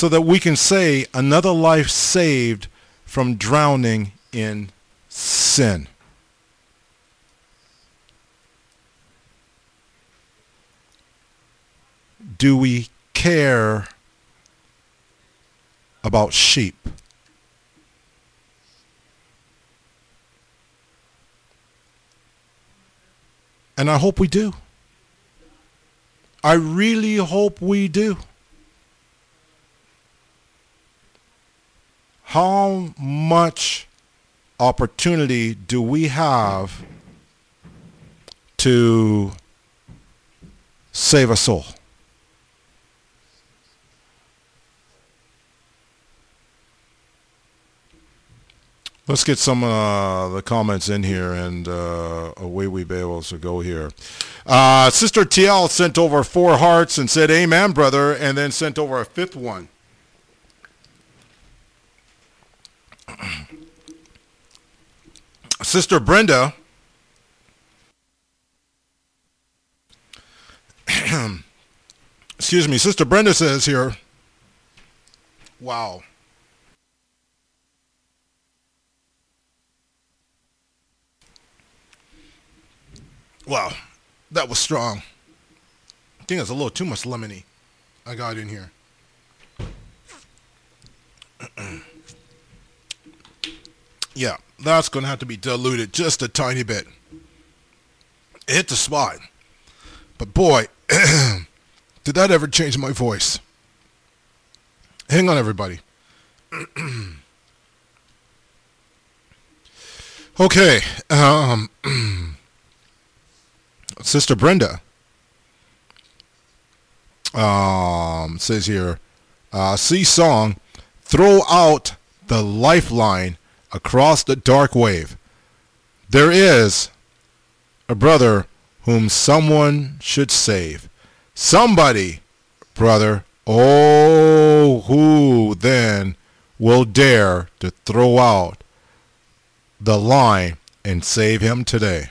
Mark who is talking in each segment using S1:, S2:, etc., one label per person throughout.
S1: so that we can say another life saved from drowning in sin. Do we care about sheep? And I hope we do. I really hope we do. How much opportunity do we have to save a soul? Let's get some of the comments in here, and away we be able to go here. Sister TL sent over 4 hearts and said, "Amen, brother," and then sent over a 5th one. Sister Brenda excuse me, Sister Brenda says here, wow. Wow, that was strong. I think that's a little too much lemony I got in here. Yeah, that's going to have to be diluted just a tiny bit. It hit the spot. But boy, did that ever change my voice. Hang on, everybody. Okay. Sister Brenda says here, see song, throw out the lifeline across the dark wave. There is a brother whom someone should save. Somebody, brother, oh, who then will dare to throw out the line and save him today?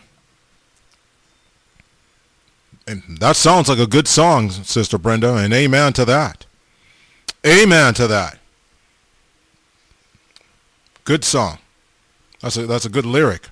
S1: And that sounds like a good song, Sister Brenda, and amen to that. Amen to that. Good song. That's a good lyric.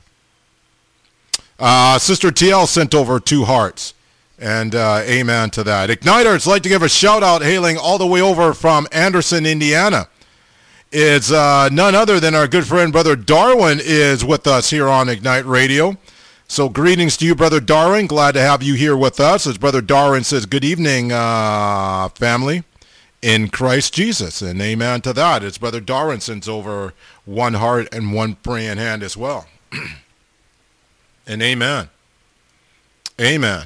S1: Sister TL sent over 2 hearts, and amen to that. Igniters, like to give a shout out, hailing all the way over from Anderson, Indiana. It's none other than our good friend Brother Darwin is with us here on Ignite Radio. So greetings to you, Brother Darwin. Glad to have you here with us. As Brother Darwin says, good evening, family in Christ Jesus. And amen to that. It's Brother Darwin sends over 1 heart and 1 praying hand as well. And amen. Amen.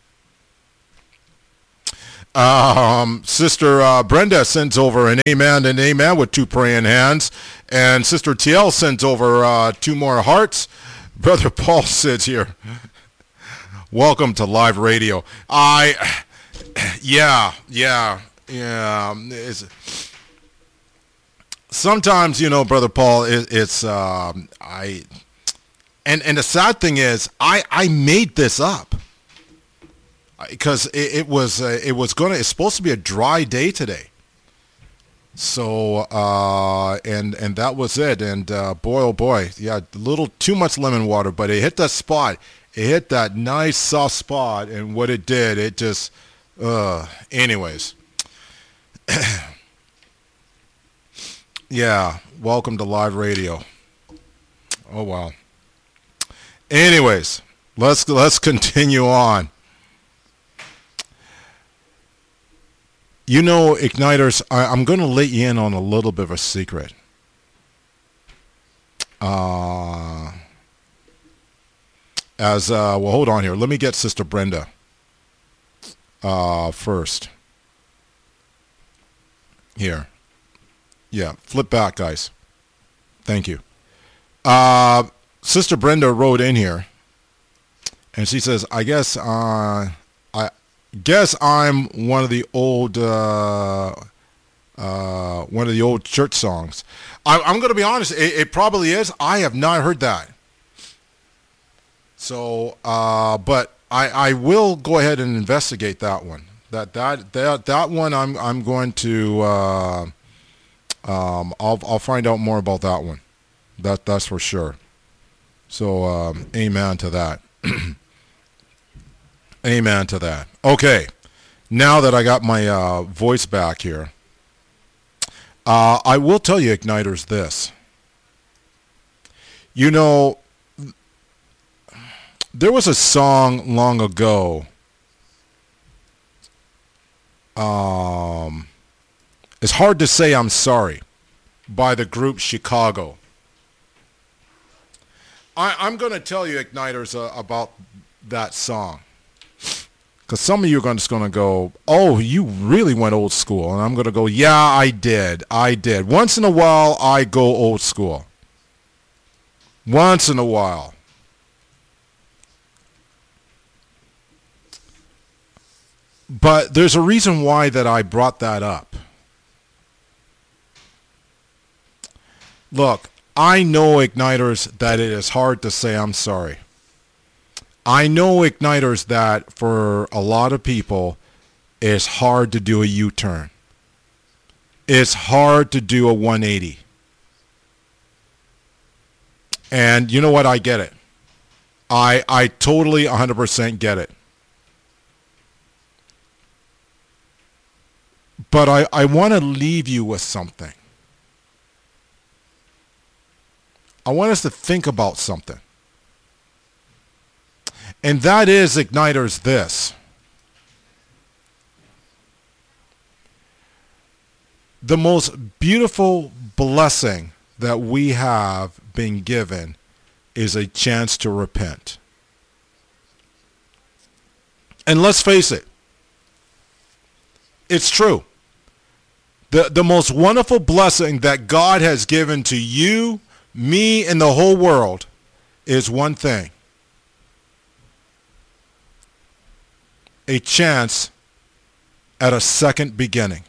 S1: Sister Brenda sends over an amen and amen with 2 praying hands. And Sister TL sends over 2 more hearts. Brother Paul says here, welcome to live radio. Yeah. Sometimes, Brother Paul, and the sad thing is, I made this up because it's supposed to be a dry day today. So, and that was it. And, boy, oh boy, yeah, a little too much lemon water, but it hit that spot. It hit that nice soft spot. And what it did, it just, anyways. Yeah. Welcome to live radio. Oh, wow. Anyways, let's continue on. Igniters, I'm going to let you in on a little bit of a secret. Well, hold on here. Let me get Sister Brenda first. Here. Yeah, flip back, guys. Thank you. Sister Brenda wrote in here, and she says, I guess I'm one of the old church songs. I'm going to be honest. It probably is. I have not heard that. So, but I will go ahead and investigate that one. That one I'm going to I'll find out more about that one. That's for sure. So amen to that. Amen to that. Okay, now that I got my voice back here, I will tell you, Igniters, this. You know, there was a song long ago. It's Hard to Say I'm Sorry by the group Chicago. I'm going to tell you, Igniters, about that song. Because some of you are just going to go, oh, you really went old school. And I'm going to go, yeah, I did. Once in a while, I go old school. Once in a while. But there's a reason why that I brought that up. Look, I know, Igniters, that it is hard to say I'm sorry. I know, Igniters, that for a lot of people, it's hard to do a U-turn. It's hard to do a 180. And you know what? I get it. I totally 100% get it. But I want to leave you with something. I want us to think about something. And that is, Igniters, this. The most beautiful blessing that we have been given is a chance to repent. And let's face it, it's true. The most wonderful blessing that God has given to you, me, and the whole world is one thing. A chance at a second beginning.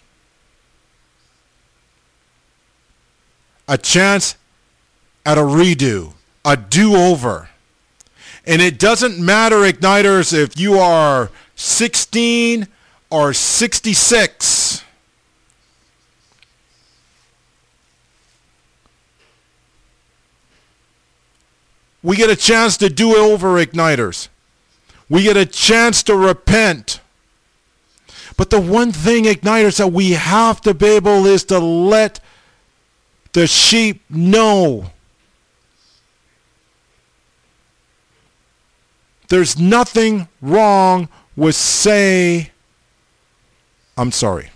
S1: A chance at a redo, a do-over. And it doesn't matter, Igniters, if you are 16 or 66. We get a chance to do it over, Igniters. We get a chance to repent. But the one thing, Igniters, that we have to be able is to let the sheep know. There's nothing wrong with say, I'm sorry.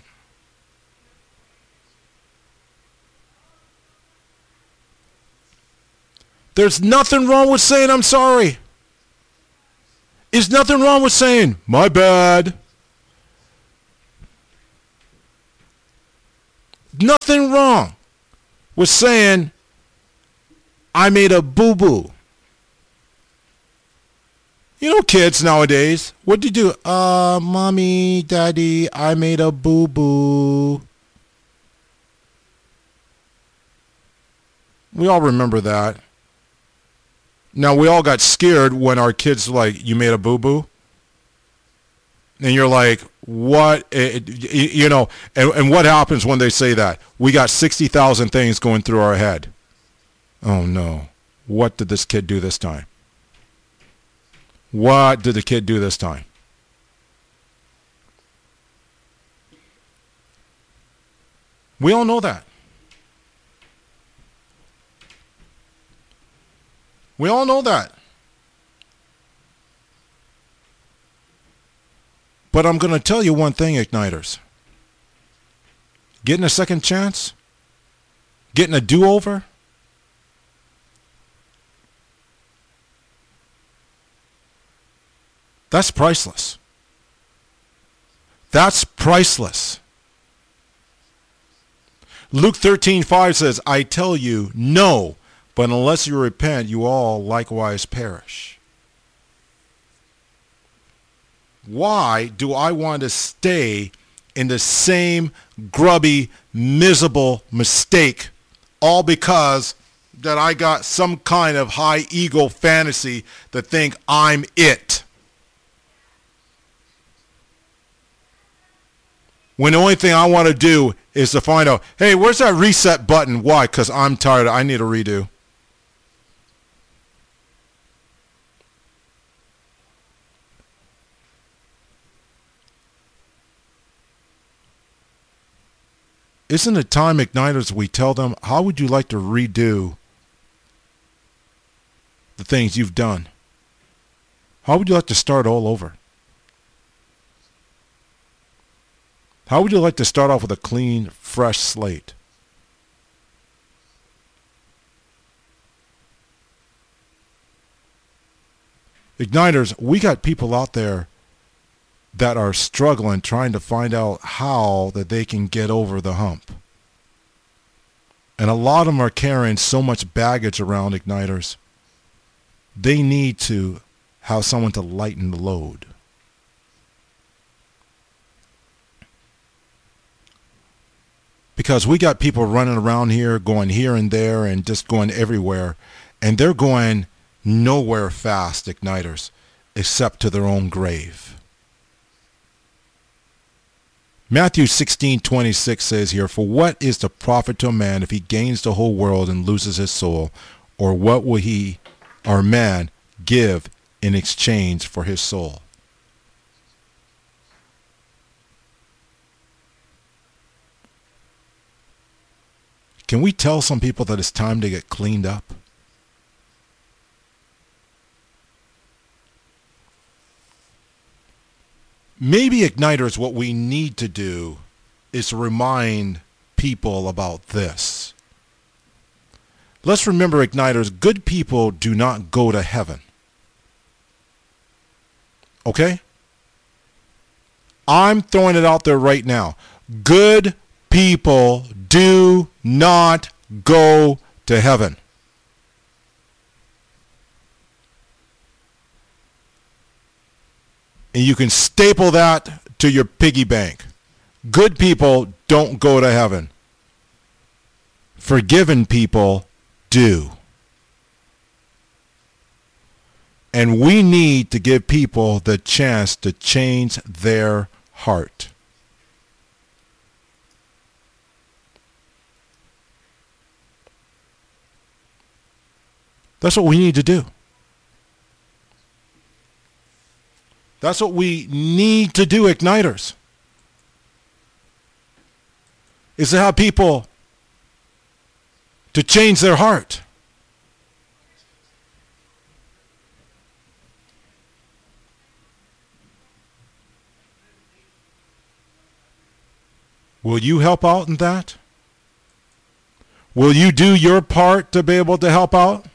S1: There's nothing wrong with saying I'm sorry. There's nothing wrong with saying, my bad. Nothing wrong with saying, I made a boo-boo. You know kids nowadays, what do you do? Mommy, daddy, I made a boo-boo. We all remember that. Now, we all got scared when our kids were like, you made a boo-boo? And you're like, what? You know, and what happens when they say that? We got 60,000 things going through our head. Oh, no. What did this kid do this time? What did the kid do this time? We all know that. We all know that. But I'm going to tell you one thing, Igniters. Getting a second chance, getting a do-over, that's priceless. That's priceless. Luke 13:5 says, I tell you, no, but unless you repent, you all likewise perish. Why do I want to stay in the same grubby, miserable mistake, all because that I got some kind of high ego fantasy to think I'm it? when the only thing I want to do is to find out, hey, where's that reset button? Why? Because I'm tired. I need a redo. Isn't it time, Igniters, we tell them, how would you like to redo the things you've done? How would you like to start all over? How would you like to start off with a clean, fresh slate? Igniters, we got people out there that are struggling, trying to find out how that they can get over the hump. And a lot of them are carrying so much baggage around, Igniters. They need to have someone to lighten the load. Because we got people running around here, going here and there, and just going everywhere. And they're going nowhere fast, Igniters, except to their own grave. Matthew 16:26 says here, for what is the profit to a man if he gains the whole world and loses his soul? Or what will he, or man, give in exchange for his soul? Can we tell some people that it's time to get cleaned up? Maybe, Igniters, what we need to do is to remind people about this. Let's remember, Igniters, good people do not go to heaven. Okay? I'm throwing it out there right now. Good people do not go to heaven. And you can staple that to your piggy bank. Good people don't go to heaven. Forgiven people do. And we need to give people the chance to change their heart. That's what we need to do. That's what we need to do, Igniters. Is to have people to change their heart. Will you help out in that? Will you do your part to be able to help out?